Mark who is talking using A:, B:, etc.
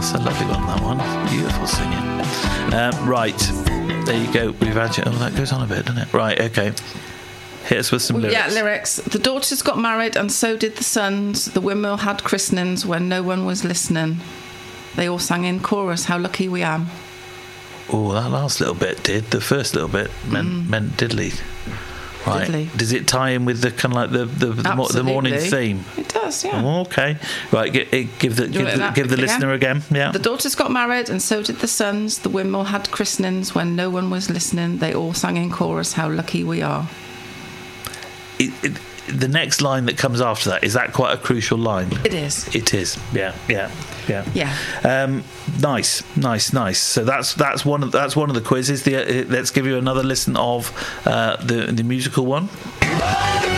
A: that's a lovely one, that one. Beautiful singing. Right, there you go. We've had you. Oh, that goes on a bit, doesn't it? Right, okay. Hit us with some lyrics.
B: Yeah, lyrics. The daughters got married and so did the sons. The women had christenings when no one was listening. They all sang in chorus, how lucky we am.
A: Oh, that last little bit did. The first little bit meant diddly. Right.
B: Diddly.
A: Does it tie in with the kind of like the morning theme?
B: It does, yeah.
A: Oh, okay. Right. Give the listener again. Yeah.
B: The daughters got married and so did the sons. The women all had christenings when no one was listening. They all sang in chorus, how lucky we are.
A: The next line that comes after that, is that quite a crucial line?
B: It is.
A: It is. Yeah.
B: Yeah.
A: Nice. So that's one of the quizzes. Let's give you another listen of the musical one.